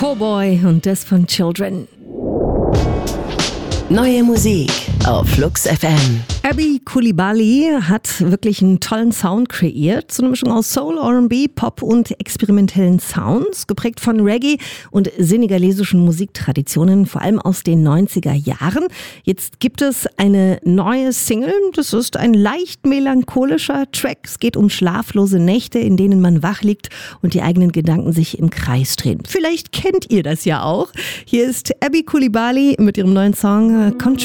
Poorboy und das von Children. Neue Musik auf Flux FM. Abby Coulibaly hat wirklich einen tollen Sound kreiert. So eine Mischung aus Soul, R&B, Pop und experimentellen Sounds, geprägt von Reggae und senegalesischen Musiktraditionen, vor allem aus den 90er Jahren. Jetzt gibt es eine neue Single. Das ist ein leicht melancholischer Track. Es geht um schlaflose Nächte, in denen man wach liegt und die eigenen Gedanken sich im Kreis drehen. Vielleicht kennt ihr das ja auch. Hier ist Abby Coulibaly mit ihrem neuen Song Control.